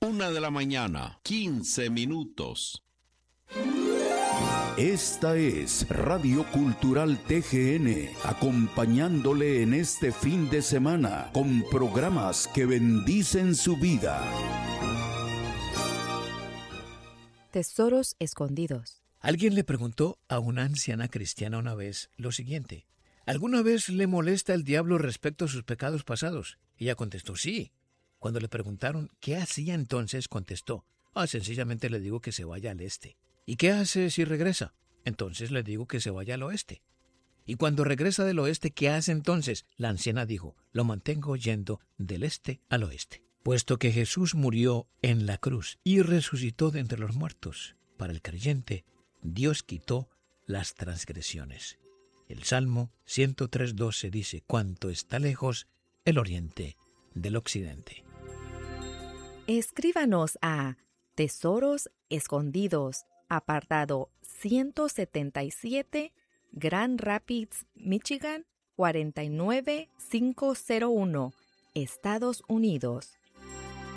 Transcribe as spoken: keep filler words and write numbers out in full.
Una de la mañana, quince minutos. Esta es Radio Cultural T G N, acompañándole en este fin de semana con programas que bendicen su vida. Tesoros escondidos. Alguien le preguntó a una anciana cristiana una vez lo siguiente: ¿alguna vez le molesta el diablo respecto a sus pecados pasados? Y ella contestó, sí. Cuando le preguntaron qué hacía entonces, contestó, ah, sencillamente le digo que se vaya al este. ¿Y qué hace si regresa? Entonces le digo que se vaya al oeste. Y cuando regresa del oeste, ¿qué hace entonces? La anciana dijo, lo mantengo yendo del este al oeste. Puesto que Jesús murió en la cruz y resucitó de entre los muertos, para el creyente, Dios quitó las transgresiones. El Salmo ciento tres doce dice, cuánto está lejos el oriente del occidente. Escríbanos a Tesoros Escondidos, apartado ciento setenta y siete, Grand Rapids, Michigan, cuarenta y nueve mil quinientos uno, Estados Unidos.